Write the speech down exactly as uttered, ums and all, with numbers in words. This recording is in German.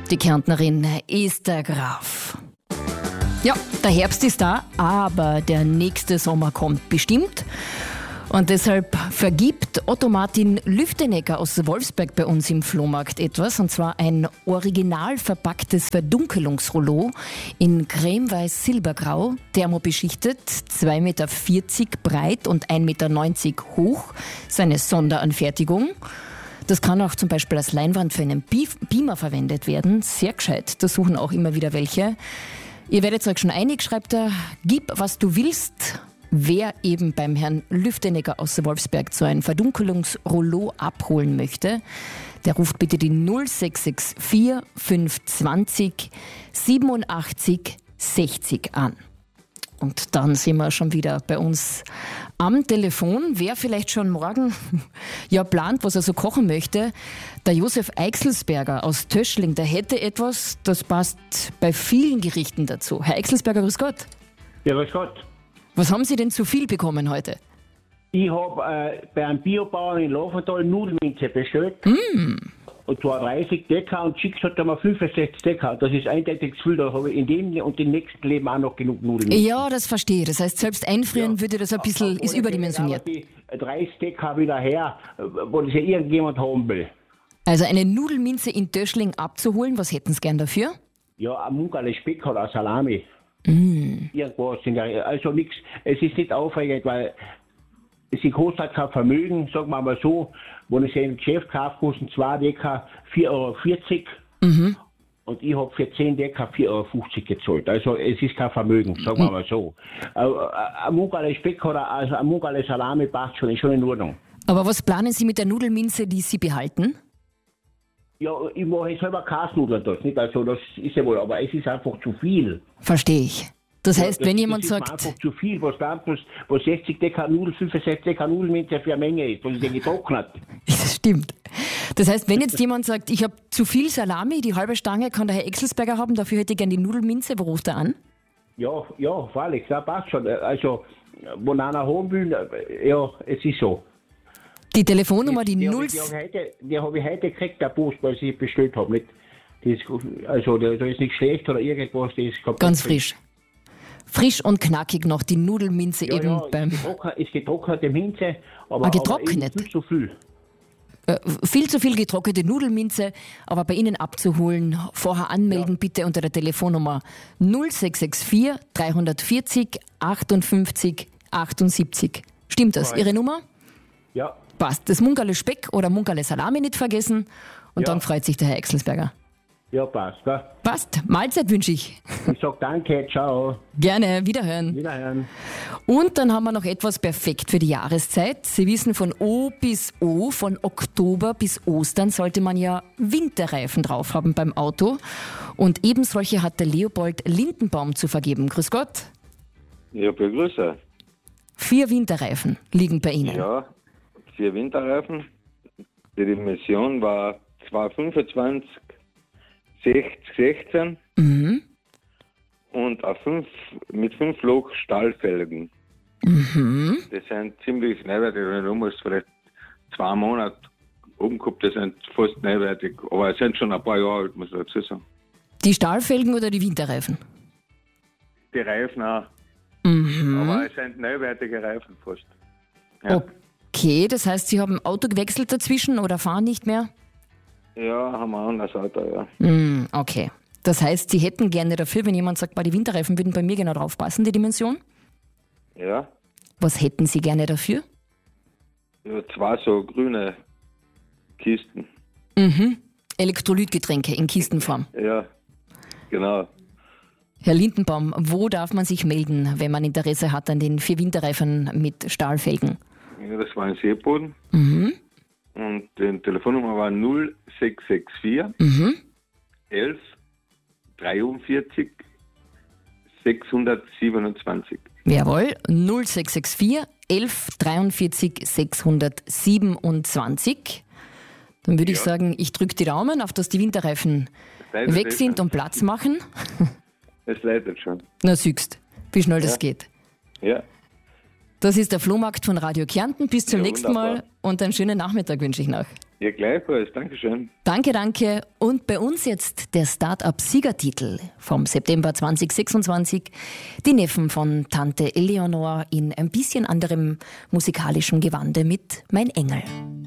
Die Kärntnerin Esther Graf. Ja, der Herbst ist da, aber der nächste Sommer kommt bestimmt. Und deshalb vergibt Otto Martin Lüftenegger aus Wolfsberg bei uns im Flohmarkt etwas, und zwar ein original verpacktes Verdunkelungsrollo in cremeweiß-silbergrau, thermobeschichtet, zwei Meter vierzig breit und ein Meter neunzig hoch, seine Sonderanfertigung. Das kann auch zum Beispiel als Leinwand für einen Beamer verwendet werden. Sehr gescheit, da suchen auch immer wieder welche. Ihr werdet euch schon einig, schreibt er, gib was du willst. Wer eben beim Herrn Lüftenegger aus Wolfsberg so ein Verdunkelungsrollo abholen möchte, der ruft bitte die null sechs sechs vier fünf zwei null siebenundachtzig sechzig an. Und dann sind wir schon wieder bei uns am Telefon. Wer vielleicht schon morgen ja plant, was er so kochen möchte, der Josef Eichselsberger aus Töschling, der hätte etwas, das passt bei vielen Gerichten dazu. Herr Eichselsberger, grüß Gott. Ja, grüß Gott. Was haben Sie denn zu viel bekommen heute? Ich habe äh, bei einem Biobauern in Laufenthal Nudelminze bestellt. Mm. Und zwar dreißig Decker und Schicks hat er mir fünfundsechzig Decker. Das ist eindeutig zu viel. Da habe ich in dem und im nächsten Leben auch noch genug Nudelminze. Ja, das verstehe ich. Das heißt, selbst einfrieren ja. würde das ein bisschen, ist überdimensioniert. Die dreißig Decker wieder her, wo das ja irgendjemand haben will. Also eine Nudelminze in Töschling abzuholen, was hätten Sie gern dafür? Ja, ein Munkerle Speck oder Salami. Mm. Irgendwas. Also nichts. Es ist nicht aufregend, weil sie kostet halt kein Vermögen, sagen wir mal so. Wenn ich sie im Geschäft kaufe, kosten zwei Decker vier Euro vierzig. Mhm. Und ich habe für zehn Decker vier Euro fünfzig gezahlt. Also es ist kein Vermögen, sagen wir mal so. Ein Munkerle Speck oder also ein Munkerle Salami passt schon, ist schon in Ordnung. Aber was planen Sie mit der Nudelminze, die Sie behalten? Ja, ich mache selber Kasnudeln das nicht, also das ist ja wohl, aber es ist einfach zu viel. Verstehe ich. Das heißt, ja, das, wenn jemand das sagt... Das ist einfach zu viel, was dann plus, was sechzig Decker Nudeln, fünfundsechzig Decker Nudelminze für eine Menge ist, das ist ja getrocknet. Das stimmt. Das heißt, wenn jetzt jemand sagt, ich habe zu viel Salami, die halbe Stange kann der Herr Eichselsberger haben, dafür hätte ich gerne die Nudelminze, wo ruft er an? Ja, ja, freilich, das passt schon. Also, wenn einer haben will, ja, es ist so. Die Telefonnummer, die, die null... null... Die habe ich, hab ich heute gekriegt, der Post, weil ich bestellt habe. Nicht, die ist, also, da ist nichts schlecht oder irgendwas. Die ist ganz frisch. Frisch und knackig noch, die Nudelminze ja, eben ja, beim... Ja, ist getrocknete Minze, aber, ah, getrocknet? aber viel zu viel. Äh, viel zu viel getrocknete Nudelminze, aber bei Ihnen abzuholen, vorher anmelden ja. Bitte unter der Telefonnummer null sechs sechs vier drei vier null achtundfünfzig achtundsiebzig. Stimmt das, Ihre Nummer? Ja. Passt. Das Munkerle Speck oder Munkerle Salami nicht vergessen und ja. dann freut sich der Herr Eichselsberger. Ja, passt. Gell? Passt. Mahlzeit wünsche ich. Ich sag danke, ciao. Gerne, wiederhören. Wiederhören. Und dann haben wir noch etwas perfekt für die Jahreszeit. Sie wissen, von O bis O, von Oktober bis Ostern sollte man ja Winterreifen drauf haben beim Auto. Und eben solche hat der Leopold Lindenbaum zu vergeben. Grüß Gott. Ja, begrüße. Vier Winterreifen liegen bei Ihnen. Ja, vier Winterreifen. Die Dimension war zweihundertfünfundzwanzig sechzig sechzehn mhm. und auf fünf, mit fünf Loch Stahlfelgen. Mhm. Das sind ziemlich neuwertig. Du musst vielleicht zwei Monate oben gehabt, das sind fast neuwertig. Aber es sind schon ein paar Jahre alt, muss ich dazu sagen. Die Stahlfelgen oder die Winterreifen? Die Reifen auch. Mhm. Aber es sind neuwertige Reifen fast. Ja. Okay, das heißt, Sie haben Auto gewechselt dazwischen oder fahren nicht mehr? Ja, haben wir ein anderes Auto, ja. Mm, okay. Das heißt, Sie hätten gerne dafür, wenn jemand sagt, die Winterreifen würden bei mir genau drauf passen, die Dimension? Ja. Was hätten Sie gerne dafür? Ja, zwei so grüne Kisten. Mhm. Elektrolytgetränke in Kistenform. Ja, genau. Herr Lindenbaum, wo darf man sich melden, wenn man Interesse hat an den vier Winterreifen mit Stahlfelgen? Ja, das war ein Seeboden. Mhm. Und die Telefonnummer war null sechs sechs vier mhm. elf dreiundvierzig sechshundertsiebenundzwanzig. Jawohl, null sechs sechs vier elf dreiundvierzig sechshundertsiebenundzwanzig. Dann würde ja. ich sagen, ich drücke die Daumen, auf dass die Winterreifen weg sind und Platz machen. Es leitet schon. Na siehst, wie schnell ja. das geht. Ja. Das ist der Flohmarkt von Radio Kärnten. Bis zum ja, nächsten wunderbar. Mal und einen schönen Nachmittag wünsche ich noch. Ja, gleichfalls. Dankeschön. Danke, danke. Und bei uns jetzt der Start-up-Siegertitel vom September zwanzig sechsundzwanzig. Die Neffen von Tante Eleonor in ein bisschen anderem musikalischen Gewande mit Mein Engel.